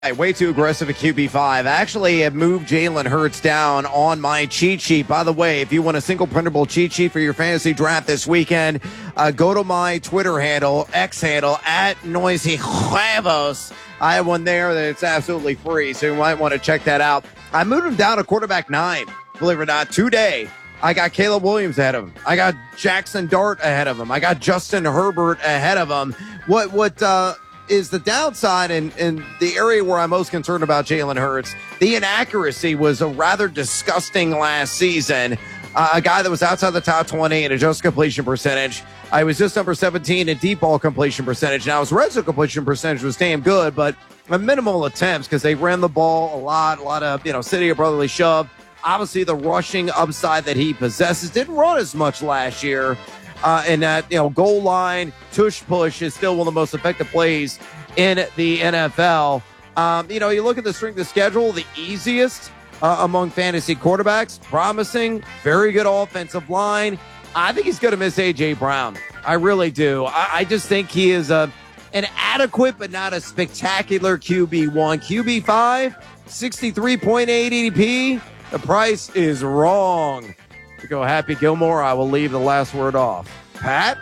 Way too aggressive at QB5. I actually have moved Jalen Hurts down on my cheat sheet. By the way, if you want a single printable cheat sheet for your fantasy draft this weekend, go to my Twitter handle, X handle, at Noisy Huevos. I have one there that's absolutely free, so you might want to check that out. I moved him down to quarterback 9, believe it or not, today. I got Caleb Williams ahead of him. I got Jackson Dart ahead of him. I got Justin Herbert ahead of him. What is the downside and the area where I'm most concerned about Jalen Hurts? The inaccuracy was a rather disgusting last season. A guy that was outside the top 20 in adjusted completion percentage. I was just number 17 in deep ball completion percentage. Now, his red zone completion percentage was damn good, but minimal attempts because they ran the ball a lot of, city of brotherly shove. Obviously, the rushing upside that he possesses didn't run as much last year. And that, goal line, tush push is still one of the most effective plays in the NFL. You look at the strength of schedule, the easiest among fantasy quarterbacks, promising, very good offensive line. I think he's going to miss A.J. Brown. I really do. I just think he is an adequate but not a spectacular QB1. QB5, 63.8 ADP. The price is wrong. To go Happy Gilmore, I will leave the last word off. Pat?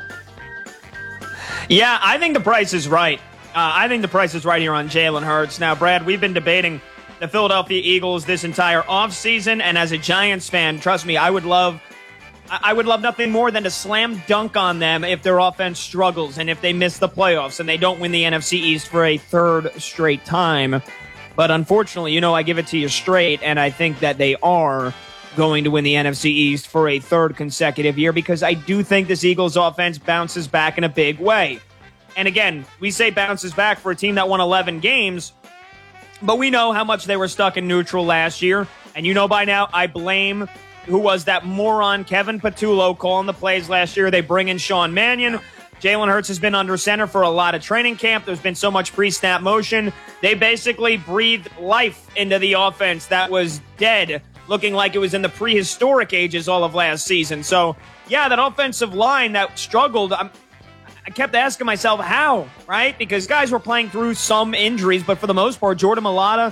Yeah, I think the price is right. I think the price is right here on Jalen Hurts. Now, Brad, we've been debating the Philadelphia Eagles this entire offseason, and as a Giants fan, trust me, I would love nothing more than to slam dunk on them if their offense struggles and if they miss the playoffs and they don't win the NFC East for a third straight time. But unfortunately, I give it to you straight, and I think that they are going to win the NFC East for a third consecutive year because I do think this Eagles offense bounces back in a big way. And again, we say bounces back for a team that won 11 games, but we know how much they were stuck in neutral last year. And by now, I blame who was that moron Kevin Patullo calling the plays last year. They bring in Sean Mannion. Jalen Hurts has been under center for a lot of training camp. There's been so much pre-snap motion. They basically breathed life into the offense that was dead, looking like it was in the prehistoric ages all of last season. So, yeah, that offensive line that struggled, I kept asking myself how, right? Because guys were playing through some injuries, but for the most part, Jordan Mailata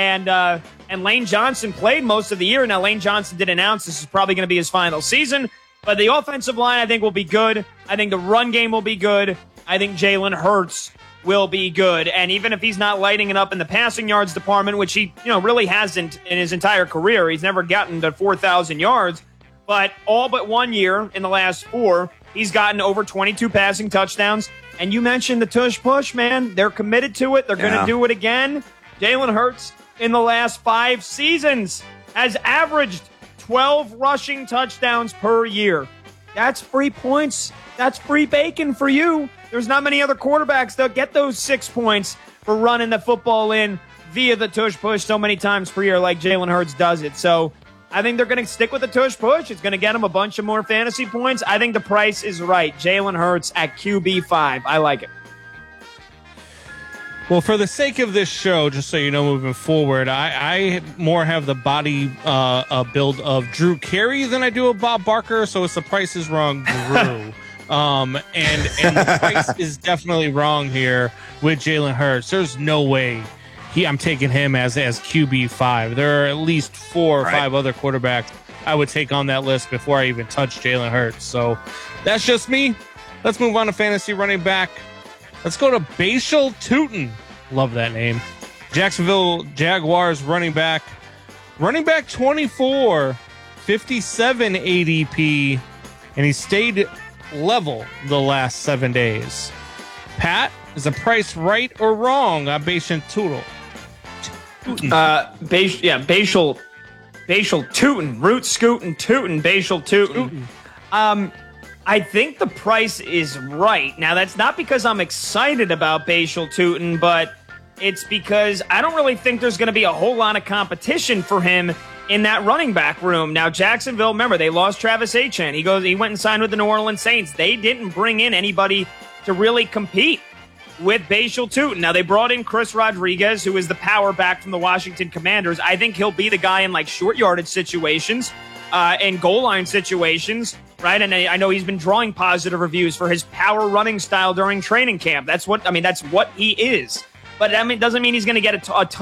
and Lane Johnson played most of the year. Now, Lane Johnson did announce this is probably going to be his final season, but the offensive line, I think, will be good. I think the run game will be good. I think Jalen Hurts will be good. And even if he's not lighting it up in the passing yards department, which he, really hasn't in his entire career, he's never gotten to 4,000 yards. But all but 1 year in the last 4, he's gotten over 22 passing touchdowns. And you mentioned the tush push, man. They're committed to it. They're going to do it again. Jalen Hurts in the last 5 seasons has averaged 12 rushing touchdowns per year. That's free points. That's free bacon for you. There's not many other quarterbacks that get those 6 points for running the football in via the tush push so many times per year like Jalen Hurts does it. So I think they're going to stick with the tush push. It's going to get them a bunch of more fantasy points. I think the price is right. Jalen Hurts at QB5. I like it. Well, for the sake of this show, just so you know, moving forward, I more have the body build of Drew Carey than I do of Bob Barker, so it's the price is wrong, Drew. And the price is definitely wrong here with Jalen Hurts. There's no way I'm taking him as QB5. There are at least 4 or 5 other quarterbacks I would take on that list before I even touch Jalen Hurts. So that's just me. Let's move on to fantasy running back. Let's go to Bashal Tutin. Love that name. Jacksonville Jaguars running back. Running back 24, 57 ADP, and he stayed level the last 7 days. Pat, is the price right or wrong on Bashal Tutin? Bashal Tutin. Root scootin' Tutin. Bashal Tutin. I think the price is right. Now, that's not because I'm excited about Bashal Tutin, but it's because I don't really think there's going to be a whole lot of competition for him in that running back room. Now, Jacksonville, remember, they lost Travis Etienne. He went and signed with the New Orleans Saints. They didn't bring in anybody to really compete with Bashal Tutin. Now, they brought in Chris Rodriguez, who is the power back from the Washington Commanders. I think he'll be the guy in, short yardage situations and goal line situations. Right, and I know he's been drawing positive reviews for his power running style during training camp. That's what he is. but I mean, doesn't mean he's going to get a ton